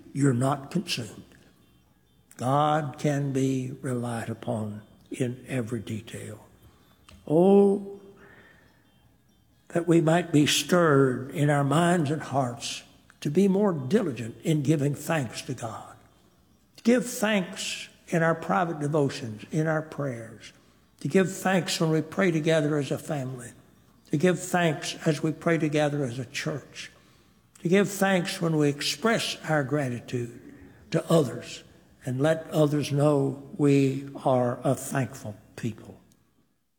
you're not consumed. God can be relied upon in every detail. Oh, that we might be stirred in our minds and hearts to be more diligent in giving thanks to God. To give thanks in our private devotions, in our prayers. To give thanks when we pray together as a family. To give thanks as we pray together as a church. To give thanks when we express our gratitude to others and let others know we are a thankful people.